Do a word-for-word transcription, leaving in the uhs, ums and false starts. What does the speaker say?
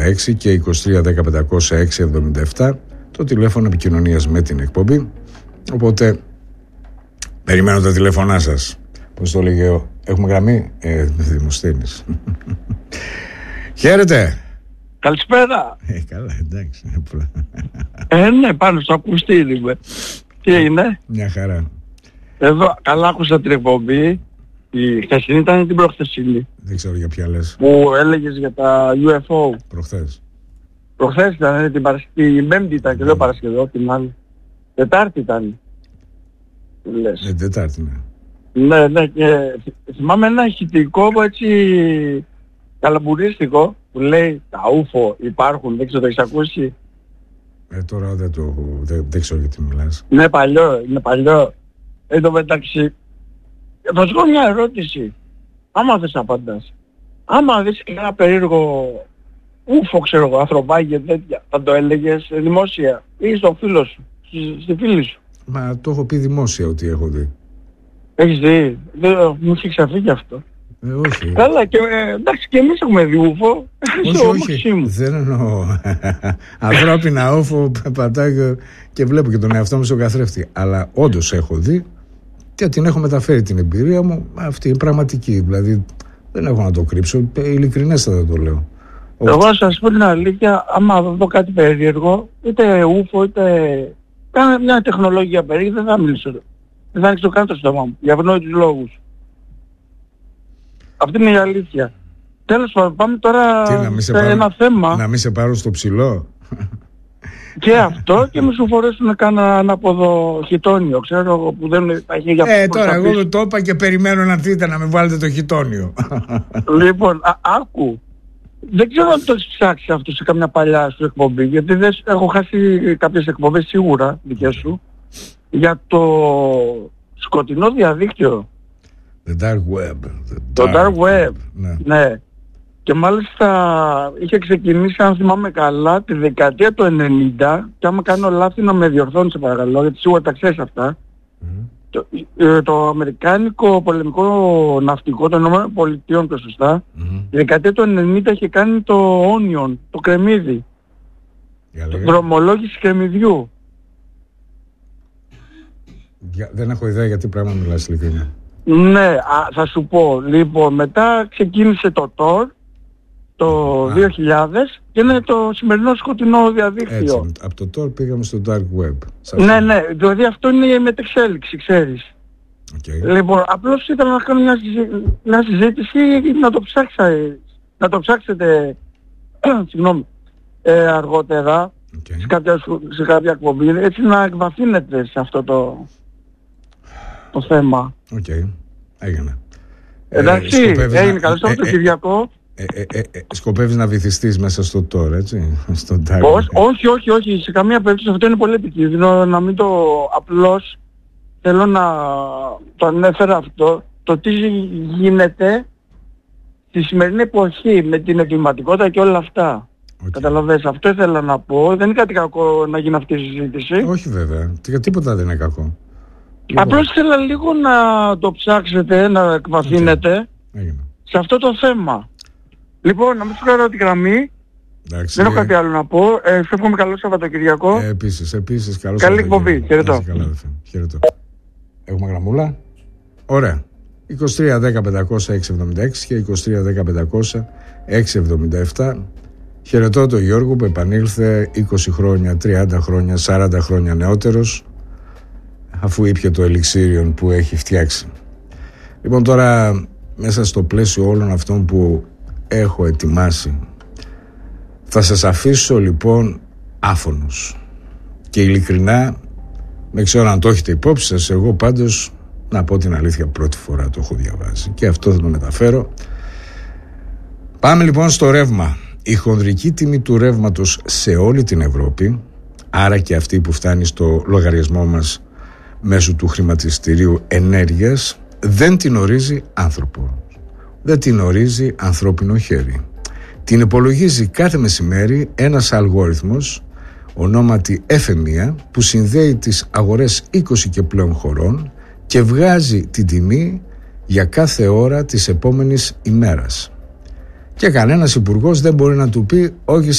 έξι και είκοσι τρία δέκα πεντακόσια έξι εβδομήντα επτά το τηλέφωνο επικοινωνίας με την εκπομπή. Οπότε περιμένω τα τηλέφωνά σας. Πώς το έλεγε, έχουμε γραμμή ε, Δημοσθένης. Χαίρετε. Καλησπέρα. Ε, καλά, εντάξει. Ε, ναι, πάνω στο ακουστήρι είμαι. Τι είναι? Μια χαρά. Εδώ, καλά άκουσα την εκπομπή. Η χθεσινή ήταν την προχθεσινή. Δεν ξέρω για ποια λες. Που έλεγες για τα γιου εφ ο. Προχθές. Προχθές ήταν, την, Παρασκευή, την Πέμπτη ήταν και λέω Παρασκευή, την άλλη. Τετάρτη ήταν. Λες. Ε, Τετάρτη, ναι. Ναι, ναι, και θυμάμαι ένα ηχητικό που έτσι καλαμπουρίστικο που λέει τα ούφο υπάρχουν, δεν ξέρω, το έχεις ακούσει? Ε, τώρα δεν το δεν, δεν ξέρω γιατί μιλάς. Είναι παλιό, είναι παλιό. Εν τω μεταξύ, θα σου πω μια ερώτηση. Άμα δεν σ' απαντάς, άμα δεις ένα περίεργο ούφο, ξέρω εγώ, ανθρωπάκι και τέτοια, θα το έλεγες δημόσια ή στο φίλο σου, στη, στη φίλη σου? Μα το έχω πει δημόσια ότι έχω δει. Έχεις δει? Δεν, μου έχει ξαφύγει αυτό. Ε, όχι. Καλά, και, ε, εντάξει, και εμείς έχουμε δει ούφο. Όχι, όχι, δεν εννοώ. Ανθρώπινα όφο πατάω και, και βλέπω και τον εαυτό μου στον καθρέφτη. Αλλά όντως έχω δει και την έχω μεταφέρει την εμπειρία μου. Αυτή είναι πραγματική. Δηλαδή δεν έχω να το κρύψω. Ειλικρινέστατα το λέω. Εγώ να σας πω την αλήθεια, άμα δω κάτι περίεργο, είτε ούφο είτε κάνα μια τεχνολογία περίεργη, δεν θα μιλήσω. Δεν θα ανοίξω καν το στόμα μου, για ευνόητους λόγους. Αυτή είναι η αλήθεια. Τέλος πάντων, πάμε τώρα Τι, να μην σε πάρουν, ένα θέμα. Να μην σε πάρουν στο ψηλό. Και αυτό και μην σου φορέσουν κάνα ανάποδο χιτόνιο, ξέρω, που δεν τα χέρια Ε, τώρα εγώ το είπα και περιμένω να δείτε να με βάλετε το χιτόνιο. Λοιπόν, α, άκου. Δεν ξέρω αν το έχεις ψάξει αυτό σε καμιά παλιά σου εκπομπή, γιατί δεν έχω χάσει κάποιες εκπομπές σίγουρα δικές σου, για το σκοτεινό διαδίκτυο. The dark web. The Το dark, dark web, web. Ναι. ναι. Και μάλιστα είχε ξεκινήσει, αν θυμάμαι καλά, τη δεκαετία του ενενήντα, και άμα κάνω λάθη να με διορθώνεις, σε παρακαλώ, γιατί σίγουρα τα ξέρεις αυτά. Mm-hmm. Το, ε, το αμερικάνικο πολεμικό ναυτικό των ΗΠΑ, πιο σωστά, mm-hmm. η δεκαετία του ενενήντα είχε κάνει το Onion, το κρεμμύδι. Το δρομολόγηση κρεμμυδιού. Για, δεν έχω ιδέα γιατί πράγμα μιλάς ειλικρινά. Ναι, α, θα σου πω. Λοιπόν, μετά ξεκίνησε το Tor το α. δύο χιλιάδες και είναι το σημερινό σκοτεινό διαδίκτυο. Έτσι, από το Tor πήγαμε στο dark web. Ναι, ναι, δηλαδή αυτό είναι η μετεξέλιξη, ξέρεις. Okay. Λοιπόν, απλώς ήθελα να κάνω μια, συζή... μια συζήτηση να το ψάξετε, να το ψάξετε συγγνώμη, ε, αργότερα okay. σε, κάποια, σε κάποια εκπομπή, έτσι να εκβαθύνετε σε αυτό το, το θέμα. Οκ, okay. έγινε. Εντάξει, ε, έγινε καλό στο ε, Κυριακό. Ε, ε, ε, ε, σκοπεύεις να βυθιστείς μέσα στο τώρα, έτσι, στο dark. Όχι, όχι, όχι, όχι, σε καμία περίπτωση αυτό είναι πολύ επικίνδυνο, να μην το απλώς θέλω να το ανέφερα αυτό, το τι γίνεται στη σημερινή εποχή με την εγκληματικότητα και όλα αυτά. Okay. Καταλαβαίνεις, αυτό ήθελα να πω, δεν είναι κάτι κακό να γίνει αυτή η συζήτηση. Όχι βέβαια, τίποτα δεν είναι κακό. Απλώς ήθελα λίγο να το ψάξετε, να εκβαθύνετε okay. σε αυτό το θέμα. Λοιπόν, να μην σου κάνω τη γραμμή. Εντάξει, δεν έχω κάτι άλλο να πω. Ε, σε εύχομαι καλό Σαββατοκυριακό. Ε, επίσης, επίσης, καλό Καλή εκπομπή. Χαιρετώ. Χαιρετώ. Έχουμε γραμμούλα. Ωραία. είκοσι τρία δέκα πεντακόσια έξι εβδομήντα έξι και είκοσι τρία δέκα πεντακόσια έξι εβδομήντα επτά. Χαιρετώ τον Γιώργο που επανήλθε είκοσι χρόνια, τριάντα χρόνια, σαράντα χρόνια νεότερος, αφού ήπια το ελιξίριον που έχει φτιάξει. Λοιπόν, τώρα μέσα στο πλαίσιο όλων αυτών που έχω ετοιμάσει, θα σας αφήσω λοιπόν άφωνος και ειλικρινά, δεν ξέρω αν το έχετε υπόψη σας, εγώ πάντως να πω την αλήθεια πρώτη φορά το έχω διαβάσει και αυτό θα το μεταφέρω. Πάμε λοιπόν στο ρεύμα. Η χονδρική τιμή του ρεύματος σε όλη την Ευρώπη, άρα και αυτή που φτάνει στο λογαριασμό μας μέσω του χρηματιστηρίου ενέργειας, δεν την ορίζει άνθρωπο. Δεν την ορίζει ανθρώπινο χέρι. Την υπολογίζει κάθε μεσημέρι ένας αλγόριθμος ονόματι Εφεμία που συνδέει τις αγορές είκοσι και πλέον χωρών και βγάζει την τιμή για κάθε ώρα της επόμενης ημέρας. Και κανένας υπουργός δεν μπορεί να του πει όχι